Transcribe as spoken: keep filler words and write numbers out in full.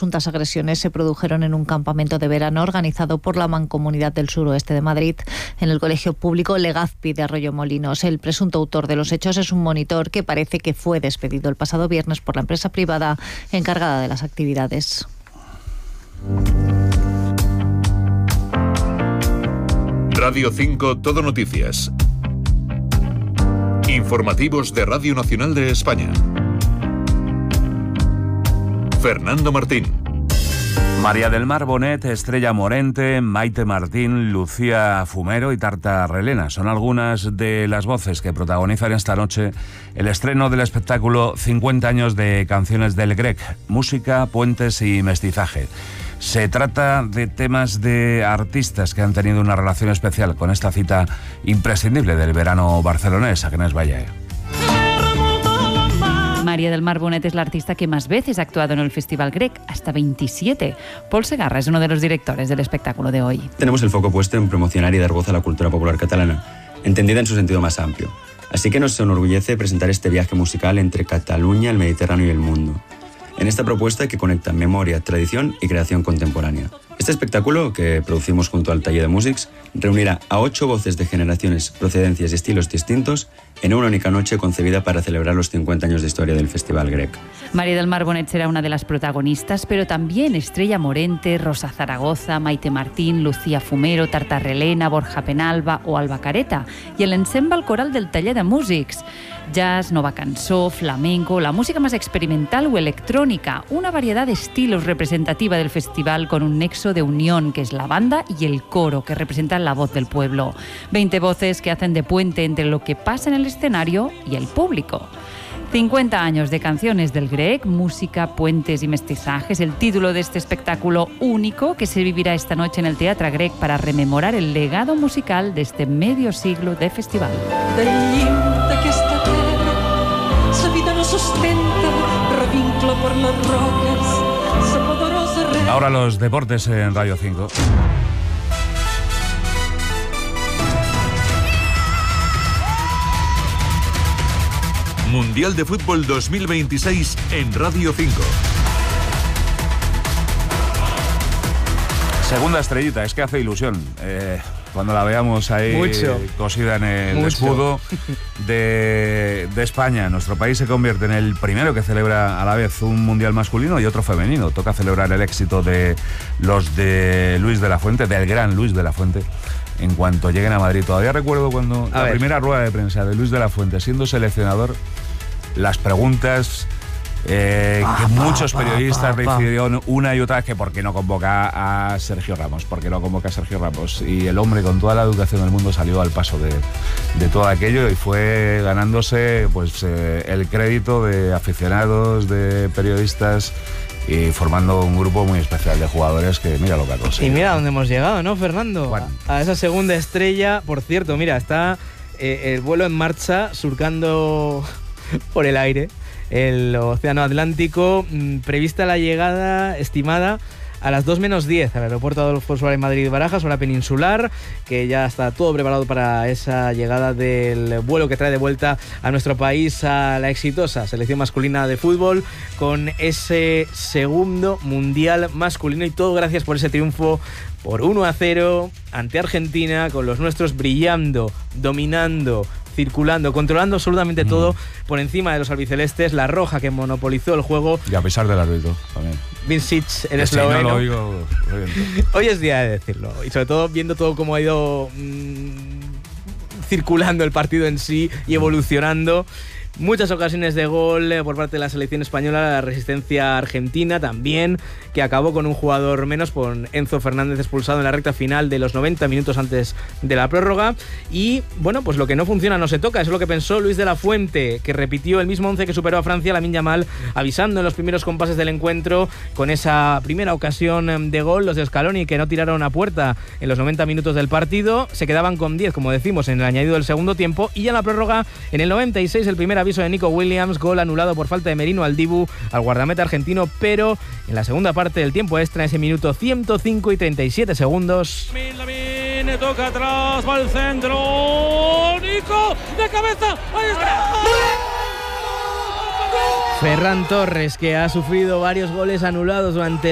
presuntas agresiones se produjeron en un campamento de verano organizado por la Mancomunidad del Suroeste de Madrid en el colegio público Legazpi de Arroyomolinos. El presunto autor de los hechos es un monitor que parece que fue despedido el pasado viernes por la empresa privada encargada de las actividades. Radio cinco Todo Noticias. Informativos de Radio Nacional de España. Fernando Martín. María del Mar Bonet, Estrella Morente, Maite Martín, Lucía Fumero y Tarta Relena son algunas de las voces que protagonizan esta noche el estreno del espectáculo cincuenta años de canciones del Grec, música, puentes y mestizaje. Se trata de temas de artistas que han tenido una relación especial con esta cita imprescindible del verano barcelonés, Agnès Valle. María del Mar Bonet es la artista que más veces ha actuado en el Festival Grec, hasta veintisiete. Paul Segarra es uno de los directores del espectáculo de hoy. Tenemos el foco puesto en promocionar y dar voz a la cultura popular catalana, entendida en su sentido más amplio. Así que nos enorgullece presentar este viaje musical entre Cataluña, el Mediterráneo y el mundo. En esta propuesta que conecta memoria, tradición y creación contemporánea. Este espectáculo, que producimos junto al Taller de Músics, reunirá a ocho voces de generaciones, procedencias y estilos distintos en una única noche concebida para celebrar los cincuenta años de historia del Festival Grec. María del Mar Bonet será una de las protagonistas, pero también Estrella Morente, Rosa Zaragoza, Maite Martín, Lucía Fumero, Tarta Relena, Borja Penalba o Alba Careta, y el ensemble coral del Taller de Músics. Jazz, nova cançó, flamenco, la música más experimental o electrónica, una variedad de estilos representativa del festival con un nexo de unión que es la banda y el coro que representan la voz del pueblo. veinte voces que hacen de puente entre lo que pasa en el escenario y el público. cincuenta años de canciones del Grec, música, puentes y mestizajes, el título de este espectáculo único que se vivirá esta noche en el Teatre Grec para rememorar el legado musical de este medio siglo de festival. Ahora los deportes en Radio cinco. Mundial de Fútbol dos mil veintiséis en Radio cinco. Segunda estrellita, es que hace ilusión. Eh, cuando la veamos ahí Mucho. cosida en el Mucho. escudo de, de España. Nuestro país se convierte en el primero que celebra a la vez un mundial masculino y otro femenino. Toca celebrar el éxito de los de Luis de la Fuente, del gran Luis de la Fuente, en cuanto lleguen a Madrid. Todavía recuerdo cuando A la ver. primera rueda de prensa de Luis de la Fuente, siendo seleccionador, las preguntas eh, Pa, que pa, muchos pa, periodistas pa, pa. decidieron una y otra vez que por qué no convoca a Sergio Ramos, por qué no convoca a Sergio Ramos. Y el hombre, con toda la educación del mundo, salió al paso de, de todo aquello y fue ganándose pues eh, el crédito de aficionados, de periodistas, y formando un grupo muy especial de jugadores que mira lo que ha conseguido. Y mira dónde hemos llegado, ¿no, Fernando? Juan. A esa segunda estrella. Por cierto, mira, está eh, el vuelo en marcha, surcando por el aire el Océano Atlántico. Mm, prevista la llegada estimada a las dos menos diez al aeropuerto Adolfo Suárez Madrid-Barajas, hora peninsular, que ya está todo preparado para esa llegada del vuelo que trae de vuelta a nuestro país a la exitosa selección masculina de fútbol con ese segundo mundial masculino, y todo gracias por ese triunfo por uno a cero ante Argentina, con los nuestros brillando, dominando, circulando, controlando absolutamente mm. todo por encima de los albicelestes. La roja que monopolizó el juego. Y a pesar del árbitro también. Vincic, el Que si no esloveno. lo oigo, lo reviento. Hoy es día de decirlo. Y sobre todo viendo todo cómo ha ido mmm, circulando el partido en sí y evolucionando. Muchas ocasiones de gol por parte de la selección española, la resistencia argentina también, que acabó con un jugador menos, con Enzo Fernández expulsado en la recta final de los noventa minutos antes de la prórroga. Y bueno, pues lo que no funciona no se toca, eso es lo que pensó Luis de la Fuente, que repitió el mismo once que superó a Francia, Lamine Yamal, avisando en los primeros compases del encuentro con esa primera ocasión de gol. Los de Scaloni, que no tiraron a puerta en los noventa minutos del partido, se quedaban con diez, como decimos, en el añadido del segundo tiempo, y ya en la prórroga, en el noventa y seis, el primer aviso de Nico Williams, gol anulado por falta de Merino Aldibu al guardameta argentino, pero en la segunda parte del tiempo extra, ese minuto ciento cinco y treinta y siete segundos. Lamine toca atrás, va al centro, Nico de cabeza, ahí está. Ferran Torres, que ha sufrido varios goles anulados durante